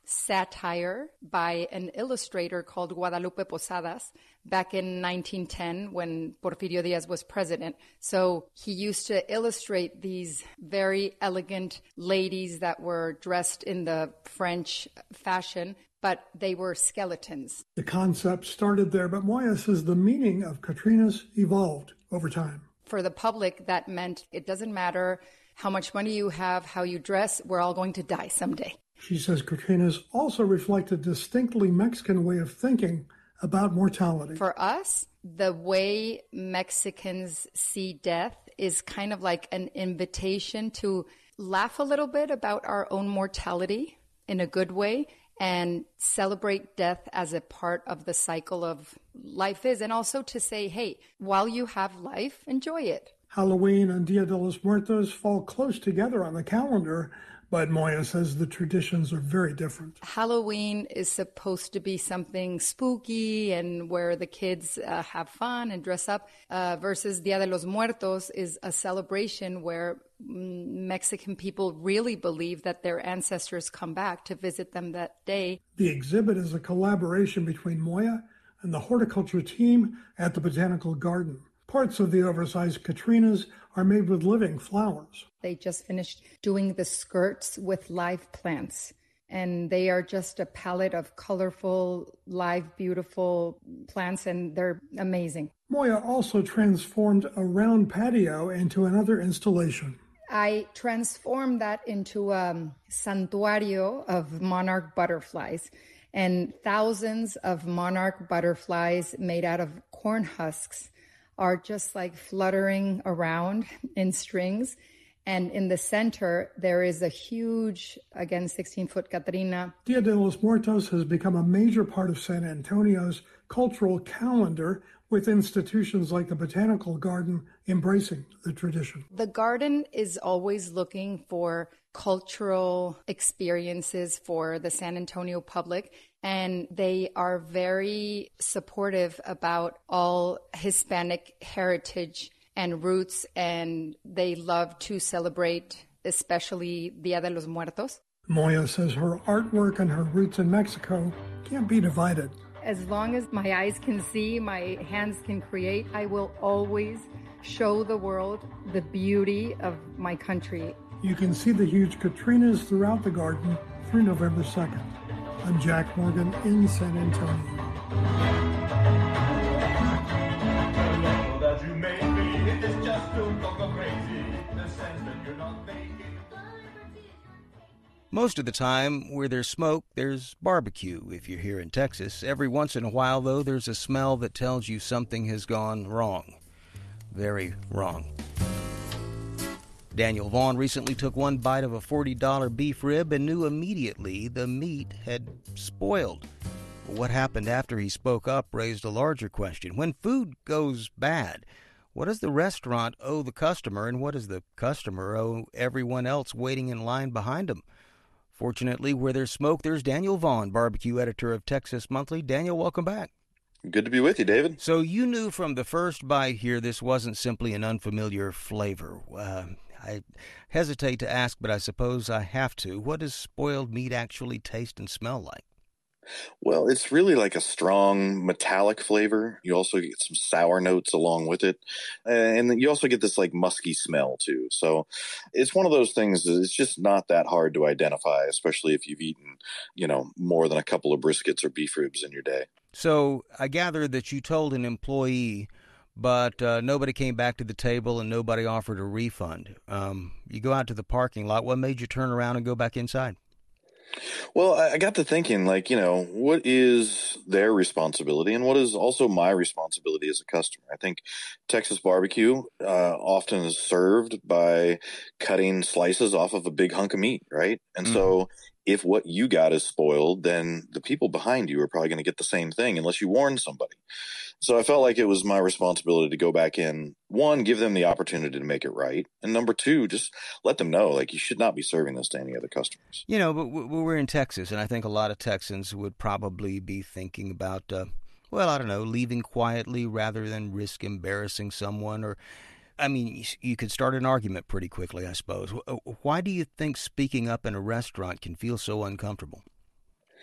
satire by an illustrator called Guadalupe Posadas back in 1910 when Porfirio Diaz was president. So he used to illustrate these very elegant ladies that were dressed in the French fashion, but they were skeletons. The concept started there, but Moya says the meaning of Catrinas evolved over time. For the public, that meant it doesn't matter how much money you have, how you dress, we're all going to die someday. She says Catrinas also reflect a distinctly Mexican way of thinking about mortality. For us, the way Mexicans see death is kind of like an invitation to laugh a little bit about our own mortality in a good way and celebrate death as a part of the cycle of life is, and also to say, hey, while you have life, enjoy it. Halloween and Dia de los Muertos fall close together on the calendar, but Moya says the traditions are very different. Halloween is supposed to be something spooky and where the kids have fun and dress up, versus Dia de los Muertos is a celebration where Mexican people really believe that their ancestors come back to visit them that day. The exhibit is a collaboration between Moya and the horticulture team at the Botanical Garden. Parts of the oversized Catrinas are made with living flowers. They just finished doing the skirts with live plants, and they are just a palette of colorful, live, beautiful plants, and they're amazing. Moya also transformed a round patio into another installation. I transformed that into a santuario of monarch butterflies, and thousands of monarch butterflies made out of corn husks are just like fluttering around in strings. And in the center, there is a huge, again, 16-foot Catrina. Dia de los Muertos has become a major part of San Antonio's cultural calendar, with institutions like the Botanical Garden embracing the tradition. The garden is always looking for cultural experiences for the San Antonio public, and they are very supportive about all Hispanic heritage and roots, and they love to celebrate, especially Dia de los Muertos. Moya says her artwork and her roots in Mexico can't be divided. As long as my eyes can see, my hands can create, I will always show the world the beauty of my country. You can see the huge Catrinas throughout the garden through November 2nd. I'm Jack Morgan in San Antonio. Most of the time, where there's smoke, there's barbecue. If you're here in Texas, every once in a while, though, there's a smell that tells you something has gone wrong. Very wrong. Daniel Vaughn recently took one bite of a $40 beef rib and knew immediately the meat had spoiled. What happened after he spoke up raised a larger question. When food goes bad, what does the restaurant owe the customer, and what does the customer owe everyone else waiting in line behind them? Fortunately, where there's smoke, there's Daniel Vaughn, barbecue editor of Texas Monthly. Daniel, welcome back. Good to be with you, David. So you knew from the first bite here this wasn't simply an unfamiliar flavor. I hesitate to ask, but I suppose I have to. What does spoiled meat actually taste and smell like? Well, it's really like a strong metallic flavor. You also get some sour notes along with it. And then you also get this like musky smell too. So it's one of those things that it's just not that hard to identify, especially if you've eaten, more than a couple of briskets or beef ribs in your day. So I gather that you told an employee, but nobody came back to the table and nobody offered a refund. You go out to the parking lot. What made you turn around and go back inside? Well, I got to thinking, what is their responsibility and what is also my responsibility as a customer? I think Texas barbecue often is served by cutting slices off of a big hunk of meat, right? And so if what you got is spoiled, then the people behind you are probably going to get the same thing unless you warn somebody. So I felt like it was my responsibility to go back in, one, give them the opportunity to make it right. And number two, just let them know, you should not be serving this to any other customers. But we're in Texas, and I think a lot of Texans would probably be thinking about, leaving quietly rather than risk embarrassing someone. You could start an argument pretty quickly, I suppose. Why do you think speaking up in a restaurant can feel so uncomfortable?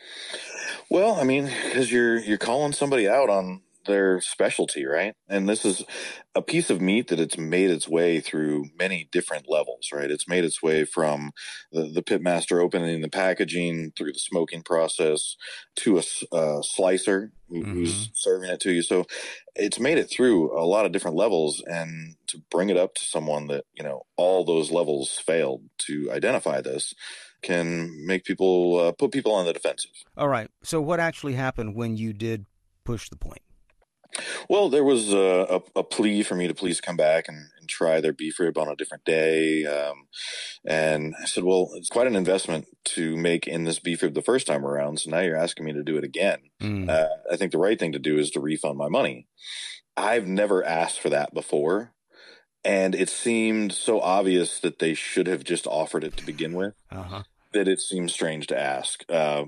Well, I mean, because you're calling somebody out on their specialty, right? And this is a piece of meat that it's made its way through many different levels, right? It's made its way from the pit master opening the packaging through the smoking process to a slicer who's serving it to you. So it's made it through a lot of different levels, and to bring it up to someone that, all those levels failed to identify this can make people put people on the defensive. All right. So what actually happened when you did push the point? Well, there was a plea for me to please come back and try their beef rib on a different day. And I said, well, it's quite an investment to make in this beef rib the first time around. So now you're asking me to do it again. I think the right thing to do is to refund my money. I've never asked for that before. And it seemed so obvious that they should have just offered it to begin with. That it seems strange to ask.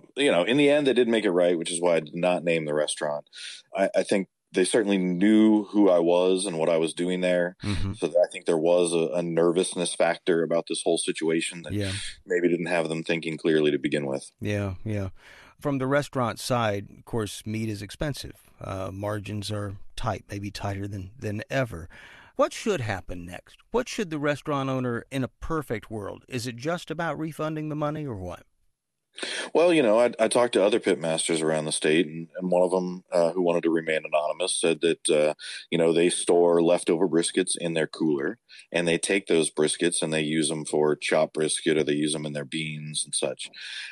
In the end, they did make it right, which is why I did not name the restaurant. I think they certainly knew who I was and what I was doing there. So I think there was a nervousness factor about this whole situation that maybe didn't have them thinking clearly to begin with. Yeah. From the restaurant side, of course, meat is expensive. Margins are tight, maybe tighter than ever. What should happen next? What should the restaurant owner, in a perfect world? Is it just about refunding the money or what? Well, I talked to other pit masters around the state, and one of them who wanted to remain anonymous said that, they store leftover briskets in their cooler, and they take those briskets and they use them for chopped brisket, or they use them in their beans and such.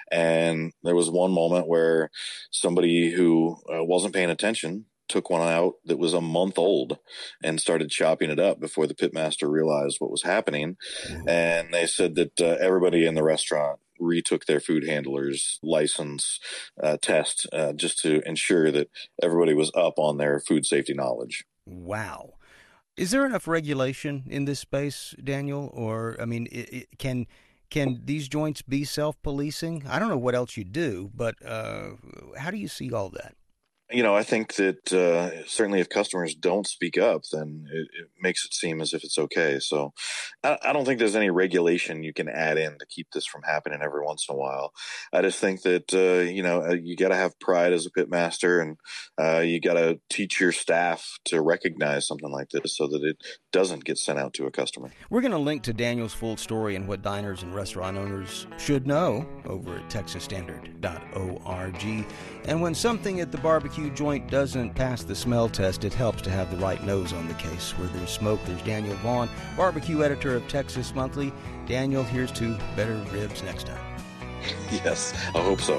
And there was one moment where somebody who wasn't paying attention took one out that was a month old and started chopping it up before the pitmaster realized what was happening. And they said that everybody in the restaurant retook their food handler's license test just to ensure that everybody was up on their food safety knowledge. Wow. Is there enough regulation in this space, Daniel? Or, I mean, can these joints be self-policing? I don't know what else you do, but how do you see all that? I think that certainly if customers don't speak up, then it makes it seem as if it's okay. So I don't think there's any regulation you can add in to keep this from happening every once in a while. I just think that, you got to have pride as a pit master, and you got to teach your staff to recognize something like this so that it doesn't get sent out to a customer. We're going to link to Daniel's full story and what diners and restaurant owners should know over at texasstandard.org. And when something at the barbecue joint doesn't pass the smell test, it helps to have the right nose on the case. Where there's smoke, there's Daniel Vaughn, barbecue editor of Texas Monthly. Daniel, here's to better ribs next time. Yes, I hope so.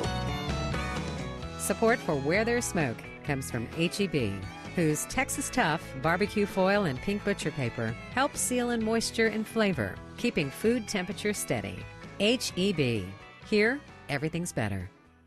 Support for Where There's Smoke comes from H-E-B, whose Texas Tough barbecue foil and pink butcher paper help seal in moisture and flavor, keeping food temperature steady. H-E-B. Here, everything's better.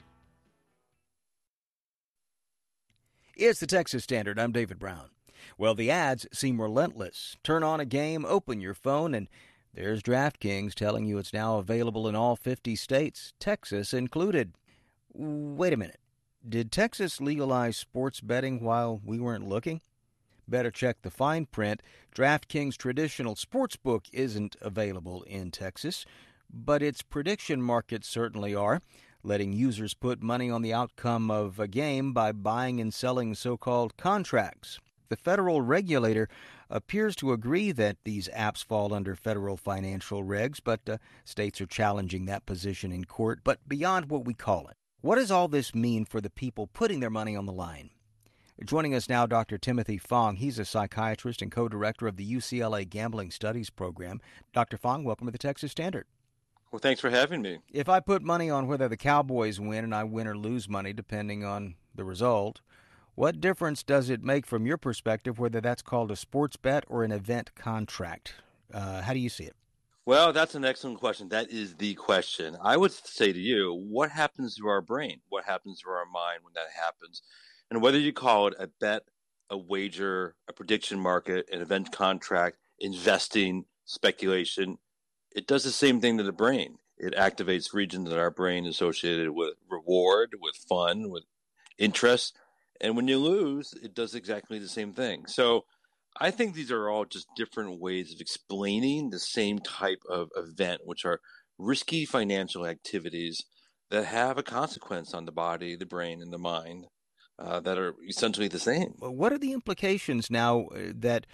It's the Texas Standard. I'm David Brown. Well, the ads seem relentless. Turn on a game, open your phone, and there's DraftKings telling you it's now available in all 50 states, Texas included. Wait a minute. Did Texas legalize sports betting while we weren't looking? Better check the fine print. DraftKings' traditional sportsbook isn't available in Texas, but its prediction markets certainly are, letting users put money on the outcome of a game by buying and selling so-called contracts. The federal regulator appears to agree that these apps fall under federal financial regs, but states are challenging that position in court. But beyond what we call it, what does all this mean for the people putting their money on the line? Joining us now, Dr. Timothy Fong. He's a psychiatrist and co-director of the UCLA Gambling Studies Program. Dr. Fong, welcome to the Texas Standard. Well, thanks for having me. If I put money on whether the Cowboys win and I win or lose money, depending on the result, what difference does it make from your perspective whether that's called a sports bet or an event contract? How do you see it? Well, that's an excellent question. That is the question. I would say to you, what happens to our brain? What happens to our mind when that happens? And whether you call it a bet, a wager, a prediction market, an event contract, investing, speculation, it does the same thing to the brain. It activates regions in our brain associated with reward, with fun, with interest. And when you lose, it does exactly the same thing. So I think these are all just different ways of explaining the same type of event, which are risky financial activities that have a consequence on the body, the brain, and the mind that are essentially the same. What are the implications now that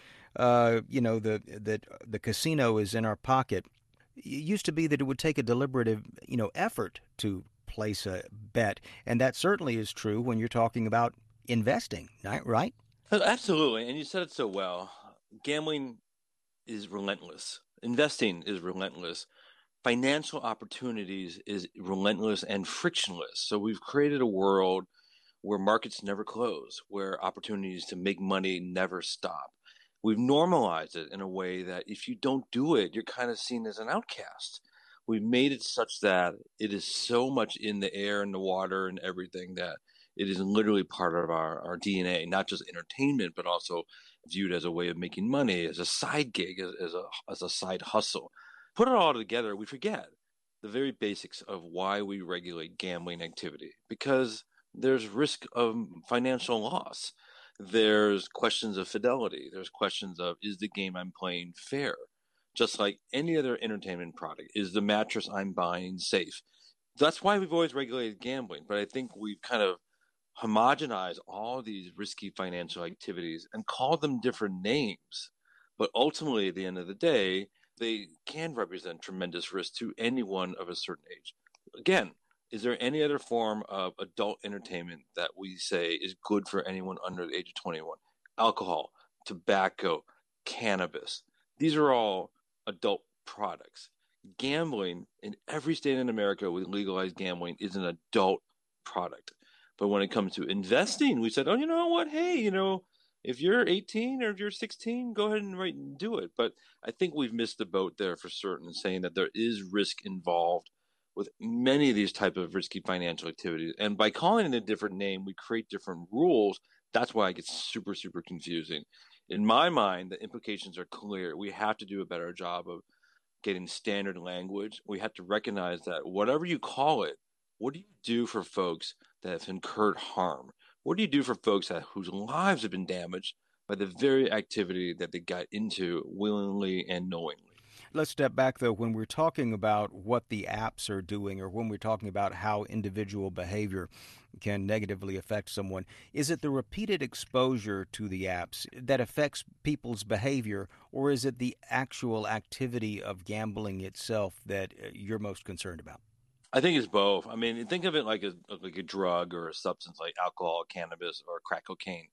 the casino is in our pocket? It used to be that it would take a deliberative effort to place a bet, and that certainly is true when you're talking about investing, right? Absolutely, and you said it so well. Gambling is relentless. Investing is relentless. Financial opportunities is relentless and frictionless. So we've created a world where markets never close, where opportunities to make money never stop. We've normalized it in a way that if you don't do it, you're kind of seen as an outcast. We've made it such that it is so much in the air and the water and everything that it is literally part of our DNA, not just entertainment, but also viewed as a way of making money, as a side gig, as a side hustle. Put it all together, we forget the very basics of why we regulate gambling activity, because there's risk of financial loss. There's questions of fidelity. There's questions of, is the game I'm playing fair? Just like any other entertainment product, is the mattress I'm buying safe? That's why we've always regulated gambling. But I think we've kind of homogenized all these risky financial activities and called them different names. But ultimately, at the end of the day, they can represent tremendous risk to anyone of a certain age. Again, is there any other form of adult entertainment that we say is good for anyone under the age of 21? Alcohol, tobacco, cannabis. These are all adult products. Gambling in every state in America with legalized gambling is an adult product. But when it comes to investing, we said, oh, you know what? Hey, if you're 18 or if you're 16, go ahead and do it. But I think we've missed the boat there for certain, saying that there is risk involved with many of these type of risky financial activities. And by calling it a different name, we create different rules. That's why it gets super, super confusing. In my mind, the implications are clear. We have to do a better job of getting standard language. We have to recognize that whatever you call it, what do you do for folks that have incurred harm? What do you do for folks whose lives have been damaged by the very activity that they got into willingly and knowingly? Let's step back, though. When we're talking about what the apps are doing, or when we're talking about how individual behavior can negatively affect someone, is it the repeated exposure to the apps that affects people's behavior, or is it the actual activity of gambling itself that you're most concerned about? I think it's both. I mean, think of it like a drug or a substance like alcohol, cannabis, or crack cocaine.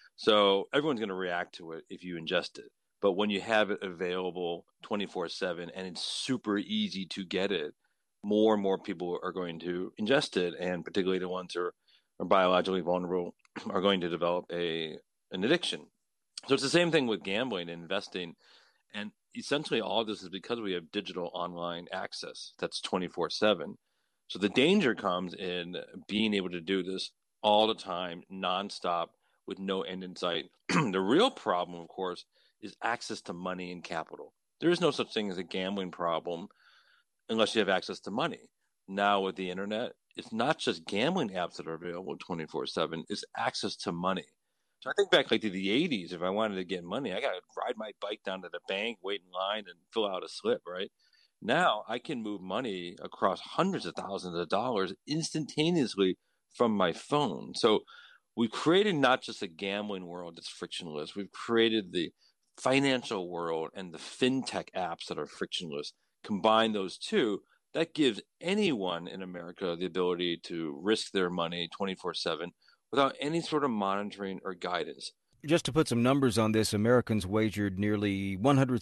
So everyone's going to react to it if you ingest it. But when you have it available 24/7 and it's super easy to get it, more and more people are going to ingest it, and particularly the ones who are biologically vulnerable are going to develop an addiction. So it's the same thing with gambling and investing. And essentially all of this is because we have digital online access that's 24/7. So the danger comes in being able to do this all the time, nonstop, with no end in sight. The real problem, of course, is access to money and capital. There is no such thing as a gambling problem unless you have access to money. Now with the internet, it's not just gambling apps that are available 24/7, it's access to money. So I think back like to the 80s, if I wanted to get money, I got to ride my bike down to the bank, wait in line, and fill out a slip, right? Now I can move money across hundreds of thousands of dollars instantaneously from my phone. So we've created not just a gambling world that's frictionless, we've created the financial world and the fintech apps that are frictionless. Combine those two, that gives anyone in America the ability to risk their money 24/7 without any sort of monitoring or guidance. Just to put some numbers on this, Americans wagered nearly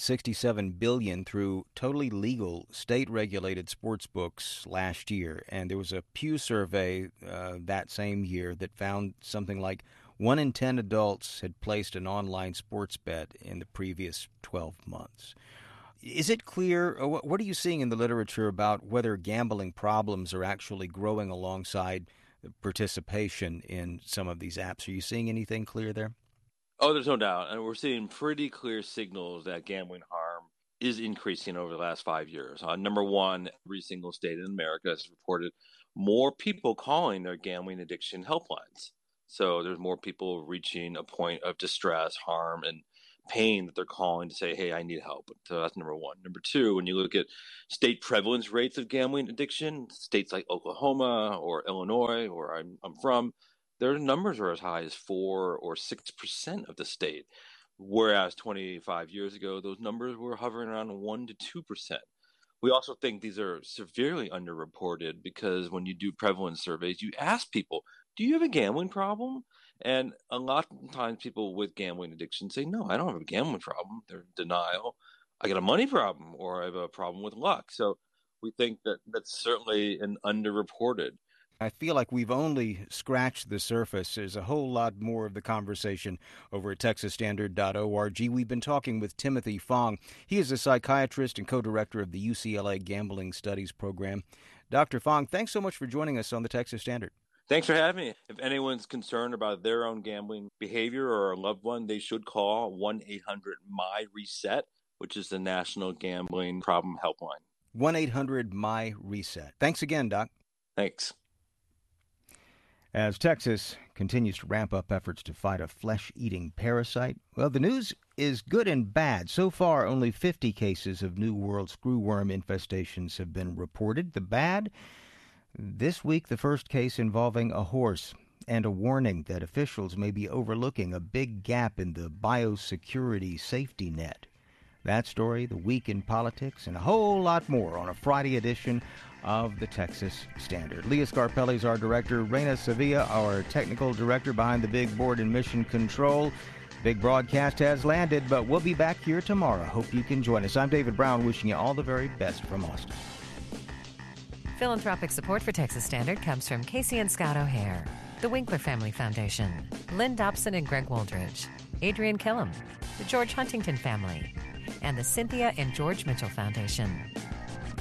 $167 billion through totally legal, state-regulated sports books last year. And there was a Pew survey that same year that found something like 1 in 10 adults had placed an online sports bet in the previous 12 months. Is it clear, what are you seeing in the literature about whether gambling problems are actually growing alongside participation in some of these apps? Are you seeing anything clear there? Oh, there's no doubt. And we're seeing pretty clear signals that gambling harm is increasing over the last 5 years. Number one, every single state in America has reported more people calling their gambling addiction helplines. So there's more people reaching a point of distress, harm, and pain that they're calling to say, hey, I need help. So that's number one. Number two, when you look at state prevalence rates of gambling addiction, states like Oklahoma or Illinois, where I'm from, their numbers are as high as 4 or 6% of the state. Whereas 25 years ago, those numbers were hovering around 1 to 2%. We also think these are severely underreported because when you do prevalence surveys, you ask people, do you have a gambling problem? And a lot of times people with gambling addiction say, no, I don't have a gambling problem. They're in denial. I got a money problem or I have a problem with luck. So we think that that's certainly an underreported. I feel like we've only scratched the surface. There's a whole lot more of the conversation over at TexasStandard.org. We've been talking with Timothy Fong. He is a psychiatrist and co-director of the UCLA Gambling Studies Program. Dr. Fong, thanks so much for joining us on the Texas Standard. Thanks for having me. If anyone's concerned about their own gambling behavior or a loved one, they should call 1-800-MY-RESET, which is the National Gambling Problem Helpline. 1-800-MY-RESET. Thanks again, Doc. Thanks. As Texas continues to ramp up efforts to fight a flesh-eating parasite, well, the news is good and bad. So far, only 50 cases of New World screwworm infestations have been reported. The bad? This week, the first case involving a horse, and a warning that officials may be overlooking a big gap in the biosecurity safety net. That story, the week in politics, and a whole lot more on a Friday edition of the Texas Standard. Leah Scarpelli is our director. Reina Sevilla, our technical director behind the big board in mission control. Big broadcast has landed, but we'll be back here tomorrow. Hope you can join us. I'm David Brown, wishing you all the very best from Austin. Philanthropic support for Texas Standard comes from Casey and Scott O'Hare, the Winkler Family Foundation, Lynn Dobson and Greg Woldridge, Adrian Killam, the George Huntington Family, and the Cynthia and George Mitchell Foundation.